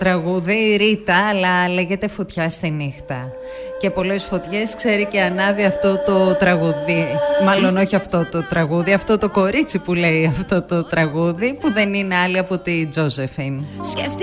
Τραγούδι η Ρίτα, αλλά λέγεται Φωτιά στη νύχτα. Και πολλές φωτιές ξέρει και ανάβει αυτό το τραγούδι. Μάλλον όχι αυτό το τραγούδι, αυτό το κορίτσι που λέει αυτό το τραγούδι, που δεν είναι άλλη από τη Τζόζεφιν.